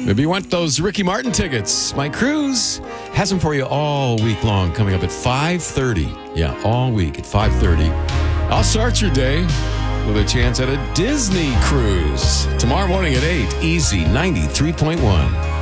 Maybe you want those Ricky Martin tickets. Mike Cruz has them for you all week long, coming up at 5:30. Yeah, all week at 5:30. I'll start your day with a chance at a Disney cruise. Tomorrow morning at 8, Easy 93.1.